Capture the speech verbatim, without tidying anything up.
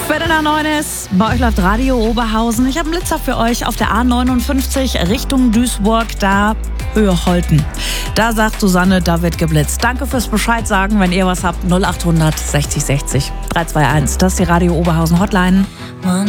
Viertel nach neun ist, bei euch läuft Radio Oberhausen. Ich habe einen Blitzer für euch auf der A neunundfünfzig Richtung Duisburg, da Höhe Holten. Da sagt Susanne, da wird geblitzt. Danke fürs Bescheid sagen, wenn ihr was habt. null achthundert sechzig sechzig drei zwei eins. Das ist die Radio Oberhausen Hotline.